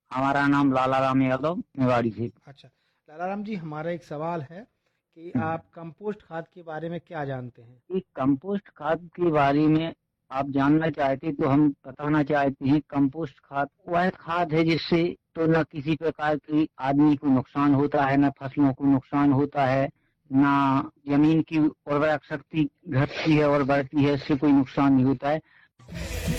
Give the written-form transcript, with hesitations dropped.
हमारा नाम लालाराम यादव, मेवाड़ी से। अच्छा, लालाराम जी, हमारा एक सवाल है कि आप कंपोस्ट खाद के बारे में क्या जानते हैं? कि कंपोस्ट खाद के बारे में आप जानना चाहते तो हम बताना चाहते हैं। कंपोस्ट खाद वह खाद है जिससे तो न किसी प्रकार की आदमी को नुकसान होता है, न फसलों को नुकसान होता है, ना जमीन की उर्वरक शक्ति घटती है और बढ़ती है, इससे कोई नुकसान नहीं होता है।